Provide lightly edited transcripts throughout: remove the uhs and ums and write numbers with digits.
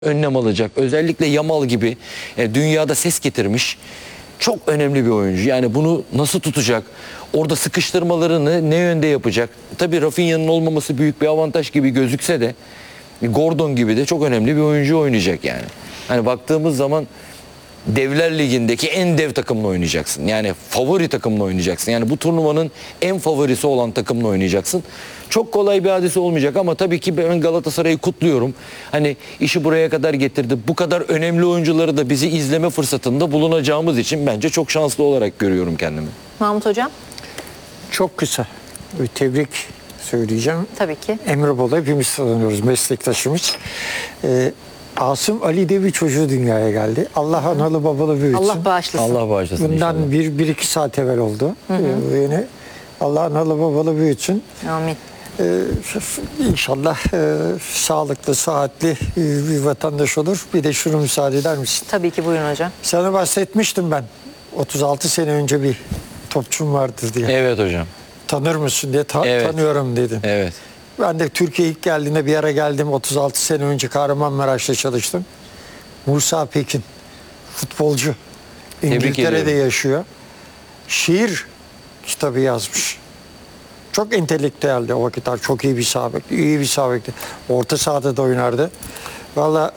önlem alacak. Özellikle Yamal gibi dünyada ses getirmiş çok önemli bir oyuncu. Yani bunu nasıl tutacak? Orada sıkıştırmalarını ne yönde yapacak? Tabii Rafinha'nın olmaması büyük bir avantaj gibi gözükse de Gordon gibi de çok önemli bir oyuncu oynayacak yani. Hani baktığımız zaman Devler Ligi'ndeki en dev takımla oynayacaksın. Yani favori takımla oynayacaksın. Yani bu turnuvanın en favorisi olan takımla oynayacaksın. Çok kolay bir hadise olmayacak ama tabii ki ben Galatasaray'ı kutluyorum. Hani işi buraya kadar getirdi. Bu kadar önemli oyuncuları da bizi izleme fırsatında bulunacağımız için bence çok şanslı olarak görüyorum kendimi. Mahmut Hocam? Çok kısa bir tebrik söyleyeceğim. Tabii ki. Emre Bolu hepimiz tanıyoruz, meslektaşımız. Asım Ali diye bir çocuğu dünyaya geldi. Allah analı babalı büyütsün. Allah bağışlasın. Allah bağışlasın Bundan inşallah. bir iki saat evvel oldu. Yine Allah analı babalı büyütsün. Amin. İnşallah sağlıklı, sıhhatli bir vatandaş olur. Bir de şunu müsaade eder misin? Tabii ki, buyurun hocam. Sana bahsetmiştim ben. 36 sene önce bir topçum vardır diye. Evet hocam. Tanır mısın diye Evet. tanıyorum dedim. Evet. Ben de Türkiye ilk geldiğinde bir ara geldim. 36 sene önce Kahramanmaraş'ta çalıştım. Musa Pekin, futbolcu. İngiltere'de ediyorum. yaşıyor. Şiir kitabı yazmış. Çok entelektüeldi o vakitler. Çok iyi bir sağ bekti. İyi bir sağ bekti. Orta sahada da oynardı. Valla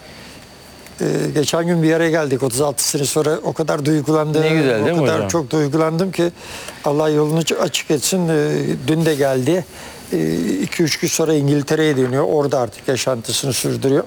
geçen gün bir yere geldik 36 sene sonra, o kadar duygulandım. Ne güzel değil mi O kadar hocam? çok duygulandım ki Allah yolunu açık etsin. Dün de geldi. 2-3 gün sonra İngiltere'ye dönüyor. Orada artık yaşantısını sürdürüyor.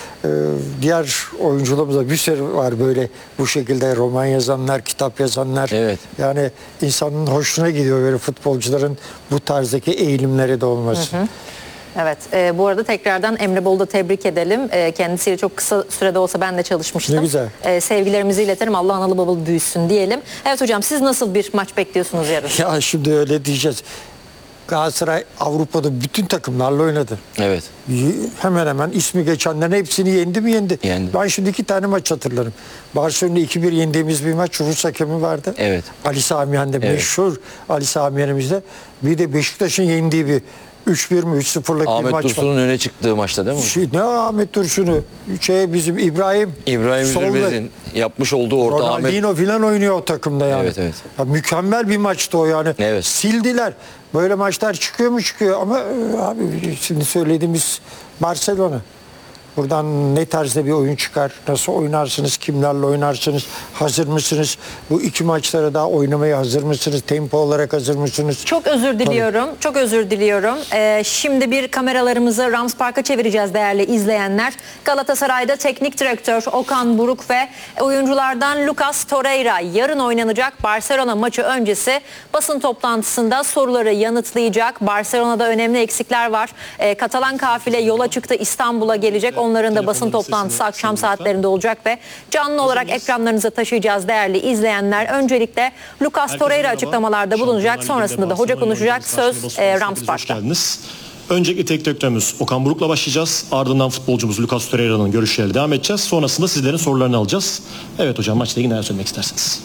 Diğer oyuncularımızda bir sürü var böyle bu şekilde roman yazanlar, kitap yazanlar. Evet. Yani insanın hoşuna gidiyor böyle futbolcuların bu tarzdaki eğilimleri de olması. Evet, bu arada tekrardan Emre Bol'u da tebrik edelim. Kendisiyle çok kısa sürede olsa ben de çalışmıştım. Ne güzel. Sevgilerimizi iletelim, Allah analı babalı büyüsün diyelim. Evet hocam, siz nasıl bir maç bekliyorsunuz yarın? Ya şimdi öyle diyeceğiz. Galatasaray Avrupa'da bütün takımlarla oynadı. Evet. Hemen hemen ismi geçenlerin hepsini yendi mi yendi. Yendi. Ben şimdi 2 tane maç hatırlarım. Barcelona 2-1 yendiğimiz bir maç, Rus hakemi vardı. Evet. Ali Samiyen'de, Evet. meşhur Ali Samiyen'imizde. Bir de Beşiktaş'ın yendiği bir 3-1 mi 3-0'lık bir Ahmet maç var. Dursun'un öne çıktığı maçta değil mi? Ne Ahmet Dursun'u? Bizim İbrahim solda. Zülbez'in yapmış olduğu orta Ahmet. Ronaldinho filan oynuyor o takımda yani. Evet, evet. Ya mükemmel bir maçtı o yani. Evet. Sildiler. Böyle maçlar çıkıyor mu çıkıyor ama abi şimdi söylediğimiz Barcelona. Buradan ne tarzda bir oyun çıkar? Nasıl oynarsınız? Kimlerle oynarsınız? Hazır mısınız? Bu 2 maçlara daha oynamaya hazır mısınız? Tempo olarak hazır mısınız? Çok özür diliyorum. Çok özür diliyorum. Şimdi bir kameralarımızı Rams Park'a çevireceğiz değerli izleyenler. Galatasaray'da teknik direktör Okan Buruk ve oyunculardan Lucas Torreira yarın oynanacak Barcelona maçı öncesi basın toplantısında soruları yanıtlayacak. Barcelona'da önemli eksikler var. Katalan kafile yola çıktı, İstanbul'a gelecek. Onların da basın toplantısı akşam saatlerinde olacak ve canlı olarak ekranlarınıza taşıyacağız değerli izleyenler. Öncelikle Lucas Torreira açıklamalarda bulunacak. Sonrasında da hoca konuşacak. Söz Rams Park'ta. Öncelikle teknik direktörümüz Okan Buruk'la başlayacağız. Ardından futbolcumuz Lucas Torreira'nın görüşleriyle devam edeceğiz. Sonrasında sizlerin sorularını alacağız. Evet hocam, maçla ilgili neler söylemek istersiniz?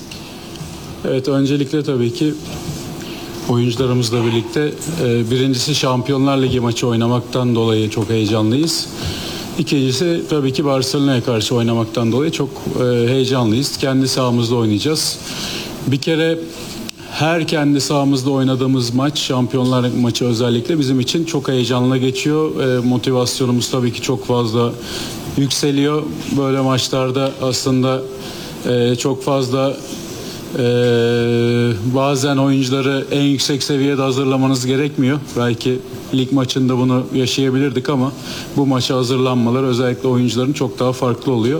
Evet, öncelikle tabii ki oyuncularımızla birlikte birincisi Şampiyonlar Ligi maçı oynamaktan dolayı çok heyecanlıyız. İkincisi tabii ki Barcelona'ya karşı oynamaktan dolayı çok heyecanlıyız. Kendi sahamızda oynayacağız. Bir kere her kendi sahamızda oynadığımız maç, Şampiyonlar maçı özellikle bizim için çok heyecanlı geçiyor. Motivasyonumuz tabii ki çok fazla yükseliyor. Böyle maçlarda aslında çok fazla bazen oyuncuları en yüksek seviyede hazırlamanız gerekmiyor. Belki lig maçında bunu yaşayabilirdik ama bu maça hazırlanmalar özellikle oyuncuların çok daha farklı oluyor.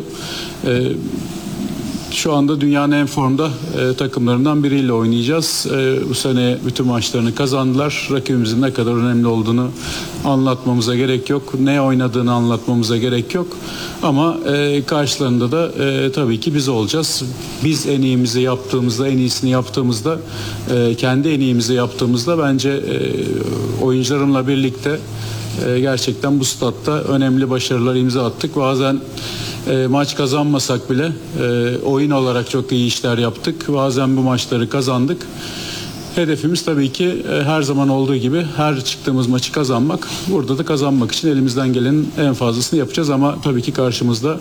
Şu anda dünyanın en formda takımlarından biriyle oynayacağız. Bu sene bütün maçlarını kazandılar. Rakibimizin ne kadar önemli olduğunu anlatmamıza gerek yok. Ne oynadığını anlatmamıza gerek yok. Ama karşılarında da tabii ki biz olacağız. Biz en iyimizi yaptığımızda, en iyisini yaptığımızda, kendi en iyimizi yaptığımızda bence oyuncularımla birlikte gerçekten bu statta önemli başarılar imza attık. Bazen maç kazanmasak bile oyun olarak çok iyi işler yaptık. Bazen bu maçları kazandık. Hedefimiz tabii ki her zaman olduğu gibi her çıktığımız maçı kazanmak. Burada da kazanmak için elimizden gelenin en fazlasını yapacağız ama tabii ki karşımızda